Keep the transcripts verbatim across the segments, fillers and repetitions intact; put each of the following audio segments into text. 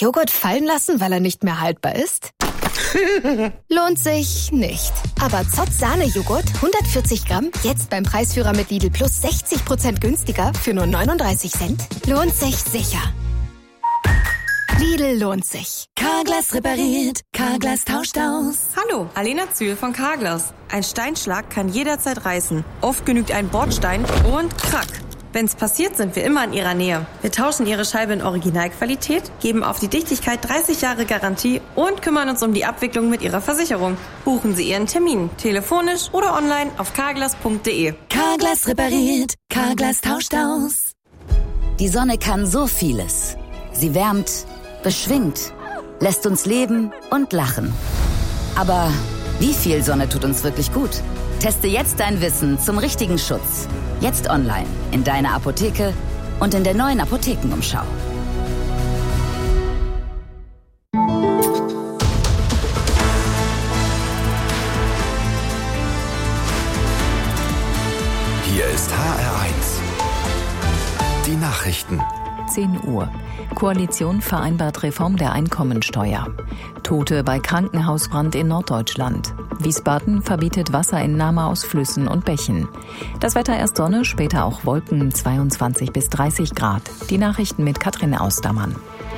Joghurt fallen lassen, weil er nicht mehr haltbar ist? Lohnt sich nicht. Aber Zott Sahne-Joghurt, hundertvierzig Gramm, jetzt beim Preisführer mit Lidl Plus sechzig Prozent günstiger für nur neununddreißig Cent. Lohnt sich sicher. Lidl lohnt sich. Carglass repariert, Carglass tauscht aus. Hallo, Alena Zühl von Carglass. Ein Steinschlag kann jederzeit reißen. Oft genügt ein Bordstein und krack. Wenn's passiert, sind wir immer in Ihrer Nähe. Wir tauschen Ihre Scheibe in Originalqualität, geben auf die Dichtigkeit dreißig Jahre Garantie und kümmern uns um die Abwicklung mit Ihrer Versicherung. Buchen Sie Ihren Termin, telefonisch oder online auf carglass punkt de. Carglass repariert, Carglass tauscht aus. Die Sonne kann so vieles. Sie wärmt, beschwingt, lässt uns leben und lachen. Aber wie viel Sonne tut uns wirklich gut? Teste jetzt dein Wissen zum richtigen Schutz. Jetzt online, in deiner Apotheke und in der neuen Apothekenumschau. Hier ist H R eins. Die Nachrichten. zehn Uhr. Koalition vereinbart Reform der Einkommensteuer. Tote bei Krankenhausbrand in Norddeutschland. Wiesbaden verbietet Wasserentnahme aus Flüssen und Bächen. Das Wetter erst Sonne, später auch Wolken, zweiundzwanzig bis dreißig Grad. Die Nachrichten mit Katrin Austermann.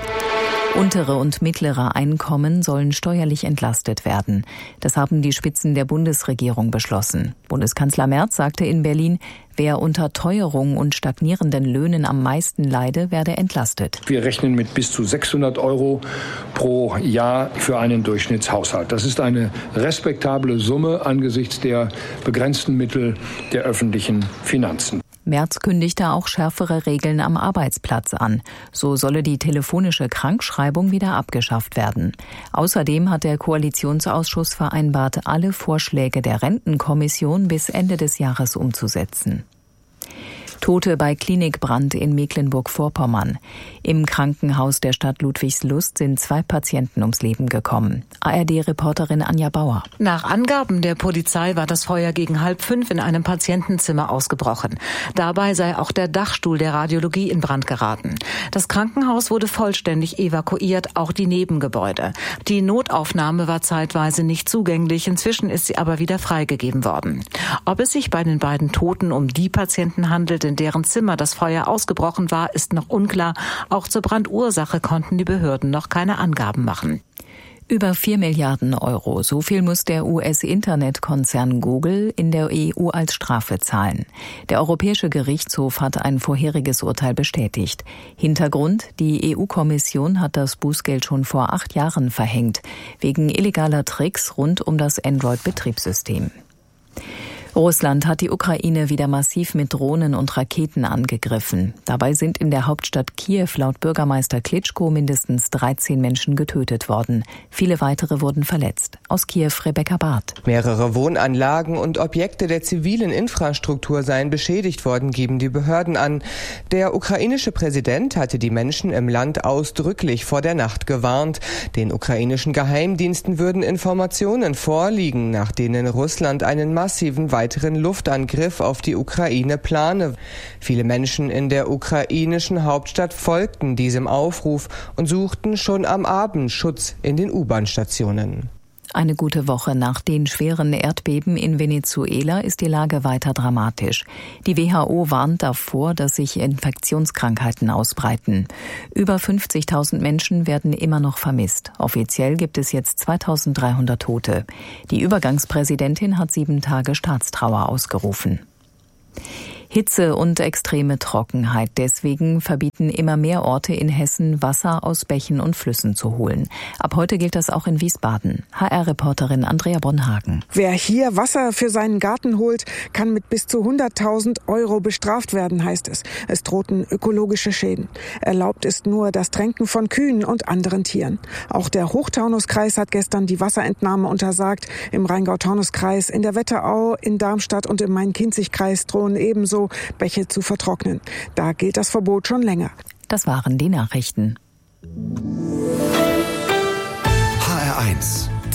Untere und mittlere Einkommen sollen steuerlich entlastet werden. Das haben die Spitzen der Bundesregierung beschlossen. Bundeskanzler Merz sagte in Berlin, wer unter Teuerung und stagnierenden Löhnen am meisten leide, werde entlastet. Wir rechnen mit bis zu sechshundert Euro pro Jahr für einen Durchschnittshaushalt. Das ist eine respektable Summe angesichts der begrenzten Mittel der öffentlichen Finanzen. Merz kündigte auch schärfere Regeln am Arbeitsplatz an. So solle die telefonische Krankschreibung wieder abgeschafft werden. Außerdem hat der Koalitionsausschuss vereinbart, alle Vorschläge der Rentenkommission bis Ende des Jahres umzusetzen. Tote bei Klinikbrand in Mecklenburg-Vorpommern. Im Krankenhaus der Stadt Ludwigslust sind zwei Patienten ums Leben gekommen. A R D-Reporterin Anja Bauer. Nach Angaben der Polizei war das Feuer gegen halb fünf in einem Patientenzimmer ausgebrochen. Dabei sei auch der Dachstuhl der Radiologie in Brand geraten. Das Krankenhaus wurde vollständig evakuiert, auch die Nebengebäude. Die Notaufnahme war zeitweise nicht zugänglich, inzwischen ist sie aber wieder freigegeben worden. Ob es sich bei den beiden Toten um die Patienten handelt, in deren Zimmer das Feuer ausgebrochen war, ist noch unklar. Auch zur Brandursache konnten die Behörden noch keine Angaben machen. Über vier Milliarden Euro. So viel muss der U S-Internetkonzern Google in der E U als Strafe zahlen. Der Europäische Gerichtshof hat ein vorheriges Urteil bestätigt. Hintergrund: Die E U-Kommission hat das Bußgeld schon vor acht Jahren verhängt, wegen illegaler Tricks rund um das Android-Betriebssystem. Russland hat die Ukraine wieder massiv mit Drohnen und Raketen angegriffen. Dabei sind in der Hauptstadt Kiew laut Bürgermeister Klitschko mindestens dreizehn Menschen getötet worden. Viele weitere wurden verletzt. Aus Kiew Rebecca Barth. Mehrere Wohnanlagen und Objekte der zivilen Infrastruktur seien beschädigt worden, geben die Behörden an. Der ukrainische Präsident hatte die Menschen im Land ausdrücklich vor der Nacht gewarnt. Den ukrainischen Geheimdiensten würden Informationen vorliegen, nach denen Russland einen massiven weiteren Luftangriff auf die Ukraine plane. Viele Menschen in der ukrainischen Hauptstadt folgten diesem Aufruf und suchten schon am Abend Schutz in den U-Bahn-Stationen. Eine gute Woche nach den schweren Erdbeben in Venezuela ist die Lage weiter dramatisch. Die W H O warnt davor, dass sich Infektionskrankheiten ausbreiten. Über fünfzigtausend Menschen werden immer noch vermisst. Offiziell gibt es jetzt zweitausenddreihundert Tote. Die Übergangspräsidentin hat sieben Tage Staatstrauer ausgerufen. Hitze und extreme Trockenheit. Deswegen verbieten immer mehr Orte in Hessen, Wasser aus Bächen und Flüssen zu holen. Ab heute gilt das auch in Wiesbaden. H R-Reporterin Andrea Bonhagen. Wer hier Wasser für seinen Garten holt, kann mit bis zu hunderttausend Euro bestraft werden, heißt es. Es drohten ökologische Schäden. Erlaubt ist nur das Tränken von Kühen und anderen Tieren. Auch der Hochtaunuskreis hat gestern die Wasserentnahme untersagt. Im Rheingau-Taunus-Kreis, in der Wetterau, in Darmstadt und im Main-Kinzig-Kreis drohen ebenso Bäche zu vertrocknen. Da gilt das Verbot schon länger. Das waren die Nachrichten. H R eins.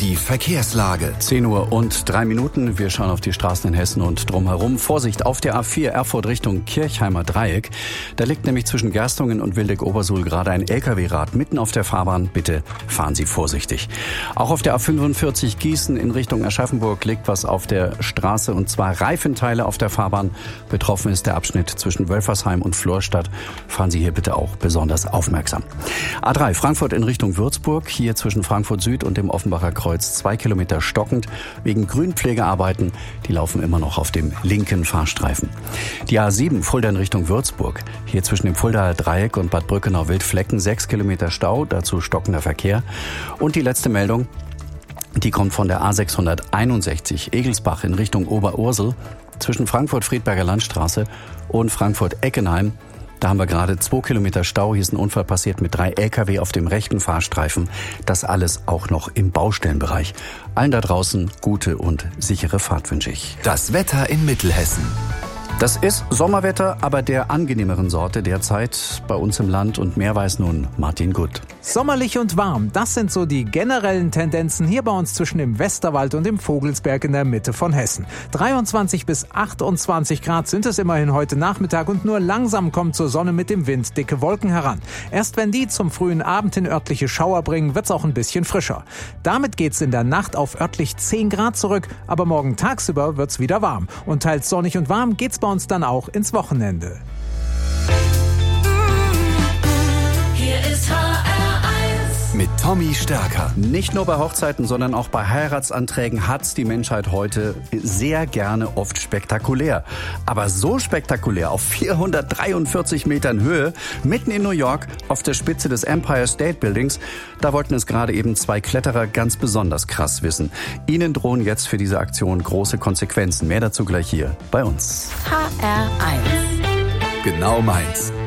Die Verkehrslage. zehn Uhr und drei Minuten. Wir schauen auf die Straßen in Hessen und drumherum. Vorsicht auf der A vier Erfurt Richtung Kirchheimer Dreieck. Da liegt nämlich zwischen Gerstungen und Wildeck-Obersuhl gerade ein L K W-Rad mitten auf der Fahrbahn. Bitte fahren Sie vorsichtig. Auch auf der A fünfundvierzig Gießen in Richtung Aschaffenburg liegt was auf der Straße, und zwar Reifenteile auf der Fahrbahn. Betroffen ist der Abschnitt zwischen Wölfersheim und Florstadt. Fahren Sie hier bitte auch besonders aufmerksam. A drei Frankfurt in Richtung Würzburg. Hier zwischen Frankfurt Süd und dem Offenbacher Kreuz zwei Kilometer stockend wegen Grünpflegearbeiten. Die laufen immer noch auf dem linken Fahrstreifen. Die A sieben Fulda in Richtung Würzburg. Hier zwischen dem Fuldaer Dreieck und Bad Brückenau-Wildflecken sechs Kilometer Stau, dazu stockender Verkehr. Und die letzte Meldung, die kommt von der A sechshunderteinundsechzig Egelsbach in Richtung Oberursel zwischen Frankfurt-Friedberger Landstraße und Frankfurt-Eckenheim. Da haben wir gerade zwei Kilometer Stau. Hier ist ein Unfall passiert mit drei L K W auf dem rechten Fahrstreifen. Das alles auch noch im Baustellenbereich. Allen da draußen gute und sichere Fahrt wünsche ich. Das Wetter in Mittelhessen. Das ist Sommerwetter, aber der angenehmeren Sorte derzeit bei uns im Land, und mehr weiß nun Martin Gutt. Sommerlich und warm, das sind so die generellen Tendenzen hier bei uns zwischen dem Westerwald und dem Vogelsberg in der Mitte von Hessen. dreiundzwanzig bis achtundzwanzig Grad sind es immerhin heute Nachmittag, und nur langsam kommt zur Sonne mit dem Wind dicke Wolken heran. Erst wenn die zum frühen Abend hin örtliche Schauer bringen, wird's auch ein bisschen frischer. Damit geht's in der Nacht auf örtlich zehn Grad zurück, aber morgen tagsüber wird's wieder warm. Und teils sonnig und warm geht's bei uns dann auch ins Wochenende. Hier ist H R eins. Mit Tommy Stärker. Nicht nur bei Hochzeiten, sondern auch bei Heiratsanträgen hat's die Menschheit heute sehr gerne oft spektakulär. Aber so spektakulär auf vierhundertdreiundvierzig Metern Höhe, mitten in New York, auf der Spitze des Empire State Buildings, da wollten es gerade eben zwei Kletterer ganz besonders krass wissen. Ihnen drohen jetzt für diese Aktion große Konsequenzen. Mehr dazu gleich hier bei uns. H R eins. Genau meins.